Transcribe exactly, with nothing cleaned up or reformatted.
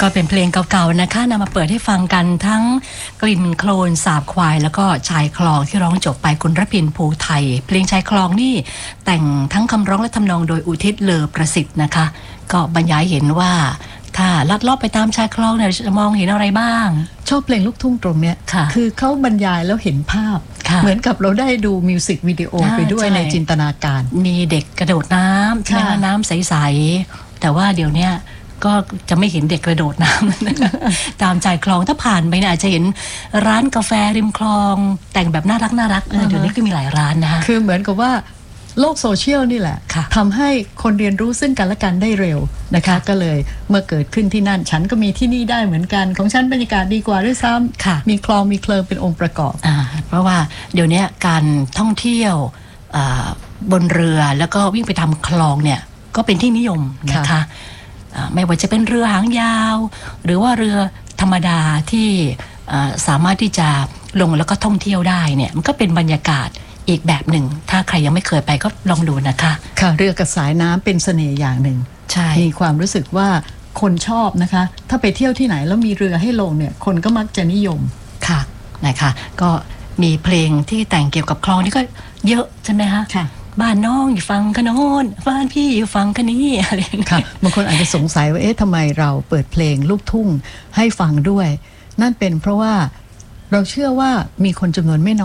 ก็เป็นเพลงเก่าๆนะคะนำมาเปิดให้ฟังกันทั้งกลิ่นโคลนสาบควายแล้วก็ชายคลองที่ร้องจบไปคุณรพินภูไทยเพลงชายคลองนี่แต่งทั้งคำร้องและทำนองโดยอุทิศเลอประสิทธิ์นะคะก็บรรยายเห็นว่าถ้าลัดเลาะไปตามชายคลองเนี่ยจะมองเห็นอะไรบ้างชอบเพลงลูกทุ่งตรงเนี้ยคือเขาบรรยายแล้วเห็นภาพเหมือนกับเราได้ดูมิวสิกวิดีโอไปด้วยในจินตนาการมีเด็กกระโดดน้ำใช่ไหมน้ำใสๆแต่ว่าเดี๋ยวนี้ก็จะไม่เห็นเด็กกระโดดน้ำ ตามชายคลองถ้าผ่านไปเนี่ยอาจจะเห็นร้านกาแฟริมคลองแต่งแบบน่ารักน่ารักเดี๋ยวนี้ก็มีหลายร้านนะคะคือเหมือนกับว่าโลกโซเชียลนี่แหละทำให้คนเรียนรู้ซึ่งกันและกันได้เร็วนะคะก็เลยเมื่อเกิดขึ้นที่นั่นฉันก็มีที่นี่ได้เหมือนกันของฉันบรรยากาศดีกว่าด้วยซ้ำมีคลองมีเคลิงเป็นองค์ประกอบเพราะว่าเดี๋ยวนี้การท่องเที่ยวบนเรือแล้วก็วิ่งไปทำคลองเนี่ยก็เป็นที่นิยมนะคะไม่ว่าจะเป็นเรือหางยาวหรือว่าเรือธรรมดาที่สามารถที่จะลงแล้วก็ท่องเที่ยวได้เนี่ยมันก็เป็นบรรยากาศอีกแบบหนึ่งถ้าใครยังไม่เคยไปก็ลองดูนะคะค่ะเรือกับสายน้ำเป็นเสน่ห์อย่างหนึ่งใช่มีความรู้สึกว่าคนชอบนะคะถ้าไปเที่ยวที่ไหนแล้วมีเรือให้ลงเนี่ยคนก็มักจะนิยมค่ะนะคะก็มีเพลงที่แต่งเกี่ยวกับคลองนี่ก็เยอะใช่ไหมคะค่ะบ้านน้องอยู่ฝั่งคะโน้นบ้านพี่อยู่ฝั่งคะนี้อะไรค่ะบางคนอาจจะสงสัยว่าเอ๊ะทำไมเราเปิดเพลงลูกทุ่งให้ฟังด้วยนั่นเป็นเพราะว่าเราเชื่อว่ามีคนจำนวนไม่น้อย